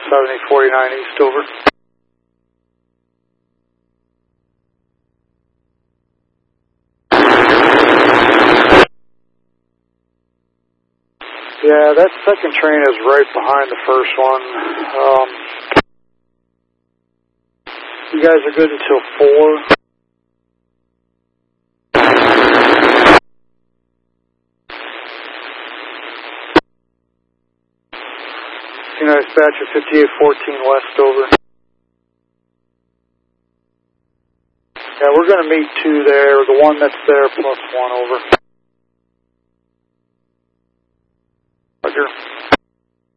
7049 East, over. Yeah, that second train is right behind the first one. You guys are good until 4. Dispatcher 5814 West, over. Yeah, we're going to meet 2 there. The one that's there plus 1, over. Roger.